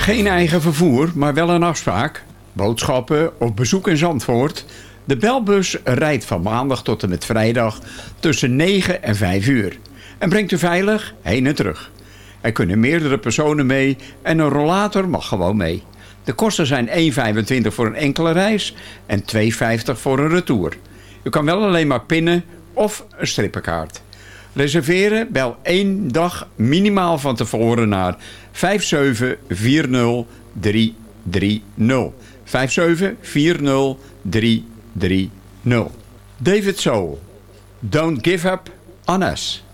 Geen eigen vervoer, maar wel een afspraak? Boodschappen of bezoek in Zandvoort? De belbus rijdt van maandag tot en met vrijdag tussen 9 en 5 uur. En brengt u veilig heen en terug. Er kunnen meerdere personen mee en een rollator mag gewoon mee. De kosten zijn 1,25 voor een enkele reis en 2,50 voor een retour. U kan wel alleen maar pinnen of een strippenkaart. Reserveren? Bel 1 dag minimaal van tevoren naar 5740330. 5740330. David Soul. Don't give up on us.